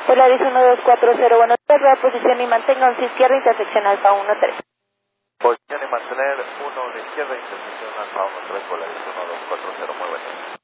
Polaris 1240, buenos días, reposición y mantenga 11 izquierda, intersección Alfa 13. Posición y mantener 1 a la izquierda, intersección Alfa 13, Polaris 1240, muy buenas.